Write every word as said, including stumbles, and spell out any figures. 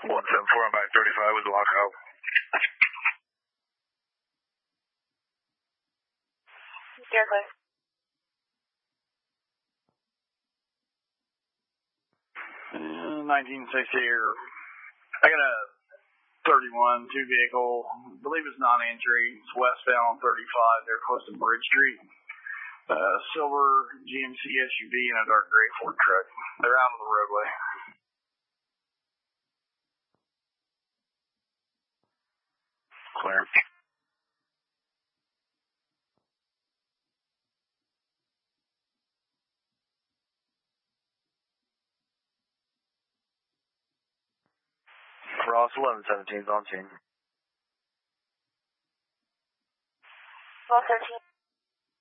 one seven four, I'm back thirty-five with the lockout. You're clear. Uh, nineteen sixty here. I got a thirty-one, two vehicle, I believe it's non-entry. It's westbound on thirty-five. They're close to Bridge Street. Uh, silver G M C S U V and a dark gray Ford truck. They're out on the roadway. Clear. Ross eleven seventeen is on scene. twelve thirteen.